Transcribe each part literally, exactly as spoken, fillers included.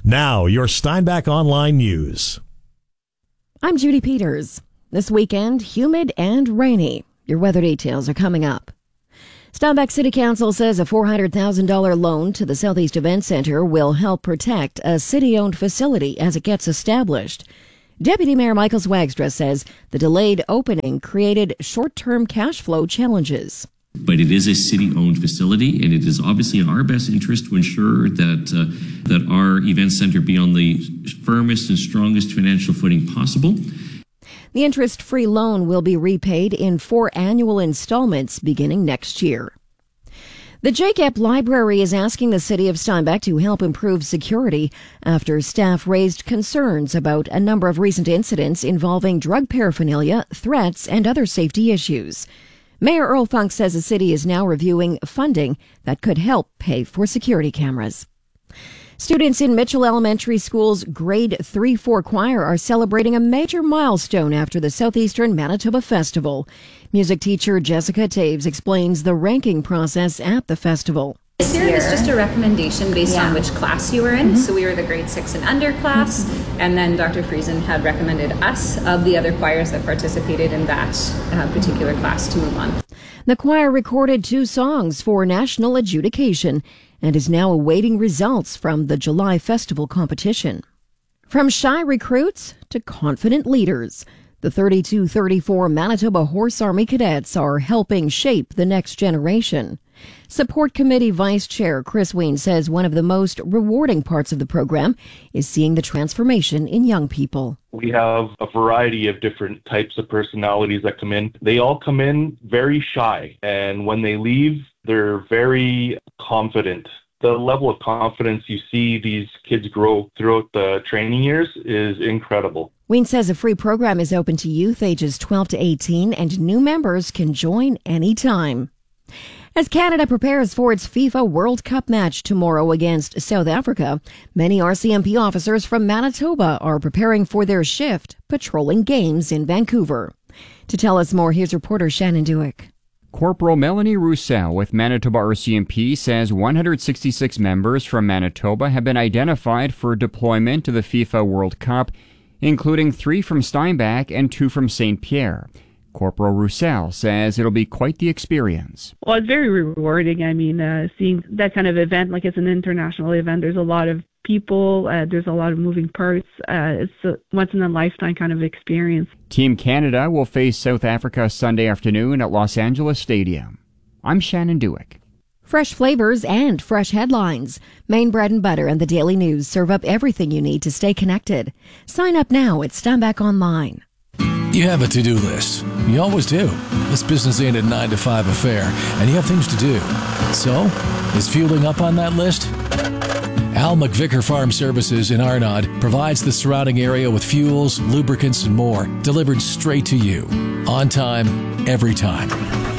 Now, your Steinbach Online News. I'm Judy Peters. This weekend, humid and rainy. Your weather details are coming up. Steinbach City Council says a four hundred thousand dollars loan to the Southeast Event Center will help protect a city-owned facility as it gets established. Deputy Mayor Michael Swagstra says the delayed opening created short-term cash flow challenges. But it is a city-owned facility, and it is obviously in our best interest to ensure that uh, that our event center be on the firmest and strongest financial footing possible. The interest-free loan will be repaid in four annual installments beginning next year. The J C A P Library is asking the city of Steinbach to help improve security after staff raised concerns about a number of recent incidents involving drug paraphernalia, threats, and other safety issues. Mayor Earl Funk says the city is now reviewing funding that could help pay for security cameras. Students in Mitchell Elementary School's Grade three four choir are celebrating a major milestone after the Southeastern Manitoba Festival. Music teacher Jessica Taves explains the ranking process at the festival. This year is just a recommendation based yeah. on which class you were in. Mm-hmm. So we were the grade six and under class, mm-hmm. and then Doctor Friesen had recommended us of the other choirs that participated in that uh, particular class to move on. The choir recorded two songs for national adjudication and is now awaiting results from the July festival competition. From shy recruits to confident leaders, the thirty-two thirty-four Manitoba Horse Army cadets are helping shape the next generation. Support Committee Vice Chair Chris Ween says one of the most rewarding parts of the program is seeing the transformation in young people. We have a variety of different types of personalities that come in. They all come in very shy, and when they leave, they're very confident. The level of confidence you see these kids grow throughout the training years is incredible. Ween says a free program is open to youth ages twelve to eighteen, and new members can join anytime. As Canada prepares for its FIFA World Cup match tomorrow against South Africa, many R C M P officers from Manitoba are preparing for their shift, patrolling games in Vancouver. To tell us more, here's reporter Shannon Dewick. Corporal Melanie Roussel with Manitoba R C M P says one hundred sixty-six members from Manitoba have been identified for deployment to the FIFA World Cup, including three from Steinbach and two from Saint Pierre. Corporal Roussel says it'll be quite the experience. Well, it's very rewarding. I mean, uh, seeing that kind of event, like it's an international event, there's a lot of people, uh, there's a lot of moving parts. Uh, it's a once-in-a-lifetime kind of experience. Team Canada will face South Africa Sunday afternoon at Los Angeles Stadium. I'm Shannon Dewick. Fresh flavors and fresh headlines. Maine Bread and Butter and the Daily News serve up everything you need to stay connected. Sign up now at Steinbach Online. You have a to-do list. You always do. This business ain't a nine to five affair, and you have things to do. So, is fueling up on that list? Al McVicker Farm Services in Arnott provides the surrounding area with fuels, lubricants, and more, delivered straight to you. On time, every time.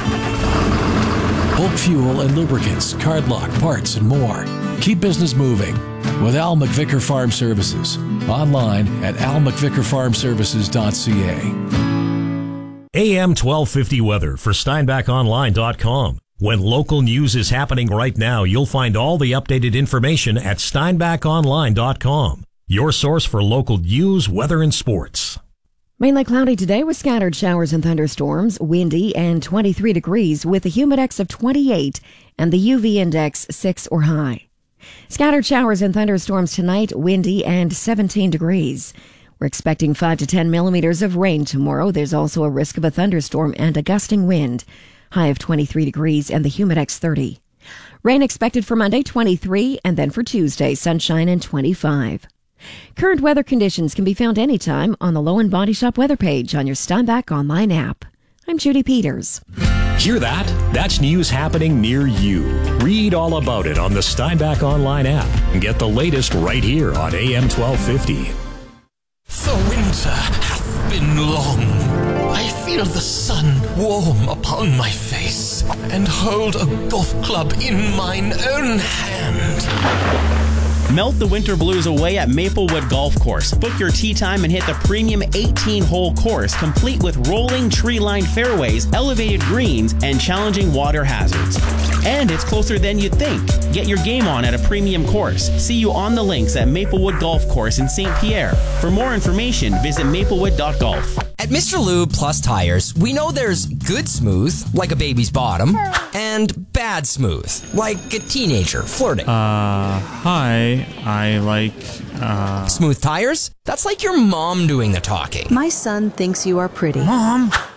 Bulk fuel and lubricants, card lock, parts, and more. Keep business moving with Al McVicker Farm Services. Online at al mcvicker farm services dot c a. A M twelve fifty weather for steinbach online dot com. When local news is happening right now, you'll find all the updated information at steinbach online dot com. Your source for local news, weather, and sports. Mainly cloudy today with scattered showers and thunderstorms, windy and twenty-three degrees with a humidex of twenty-eight and the U V index six or high. Scattered showers and thunderstorms tonight, windy and seventeen degrees. We're expecting five to ten millimeters of rain tomorrow. There's also a risk of a thunderstorm and a gusting wind. High of twenty-three degrees and the humidex thirty. Rain expected for Monday, twenty-three, and then for Tuesday, sunshine and twenty-five. Current weather conditions can be found anytime on the Low and Body Shop weather page on your Steinbach Online app. I'm Judy Peters. Hear that? That's news happening near you. Read all about it on the Steinbach Online app and get the latest right here on A M twelve fifty. The winter hath been long. I feel the sun warm upon my face and hold a golf club in mine own hand. Melt the winter blues away at Maplewood Golf Course. Book your tee time and hit the premium eighteen-hole course, complete with rolling tree-lined fairways, elevated greens, and challenging water hazards. And it's closer than you'd think. Get your game on at a premium course. See you on the links at Maplewood Golf Course in Saint Pierre. For more information, visit maplewood dot golf. At Mister Lube Plus Tires, we know there's good smooth, like a baby's bottom, and bad smooth, like a teenager flirting. Uh, hi, I like, uh... Smooth tires? That's like your mom doing the talking. My son thinks you are pretty. Mom,